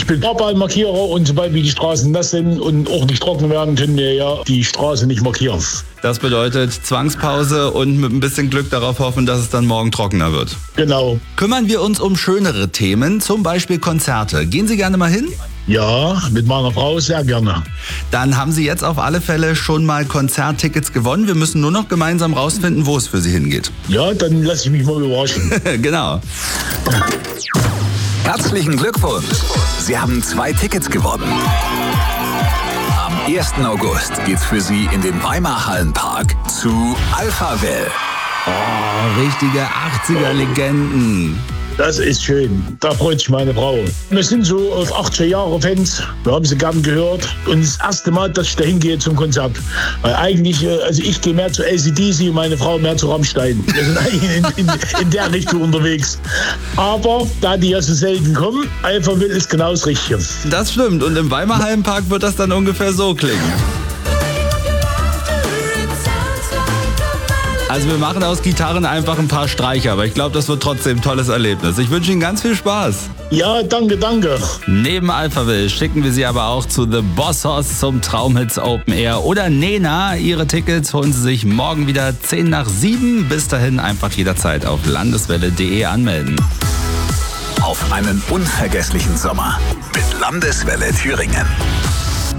Ich bin Fahrbahnmarkierer und sobald wie die Straßen nass sind und auch nicht trocken werden, können wir ja die Straße nicht markieren. Das bedeutet Zwangspause und mit ein bisschen Glück darauf hoffen, dass es dann morgen trockener wird. Genau. Kümmern wir uns um schönere Themen, zum Beispiel Konzerte. Gehen Sie gerne mal hin? Ja, mit meiner Frau sehr gerne. Dann haben Sie jetzt auf alle Fälle schon mal Konzerttickets gewonnen. Wir müssen nur noch gemeinsam rausfinden, wo es für Sie hingeht. Ja, dann lasse ich mich mal überraschen. Genau. Herzlichen Glückwunsch! Sie haben 2 Tickets gewonnen. Am 1. August geht's für Sie in den Weimar Hallenpark zu Alphaville. Oh, richtige 80er-Legenden. Das ist schön. Da freut sich meine Frau. Wir sind so auf 80er Jahre Fans. Wir haben sie gern gehört. Und das erste Mal, dass ich da hingehe zum Konzert. Weil eigentlich, also ich gehe mehr zu AC/DC und meine Frau mehr zu Rammstein. Wir sind eigentlich in der Richtung unterwegs. Aber da die ja so selten kommen, Alphaville ist genau das Richtige. Das stimmt. Und im Weimar Hallenpark wird das dann ungefähr so klingen. Also wir machen aus Gitarren einfach ein paar Streicher, aber ich glaube, das wird trotzdem ein tolles Erlebnis. Ich wünsche Ihnen ganz viel Spaß. Ja, danke, danke. Neben Alphaville schicken wir Sie aber auch zu The Boss Hoss zum Traumhits Open Air oder Nena. Ihre Tickets holen Sie sich morgen wieder 6:50. Bis dahin einfach jederzeit auf landeswelle.de anmelden. Auf einen unvergesslichen Sommer mit Landeswelle Thüringen.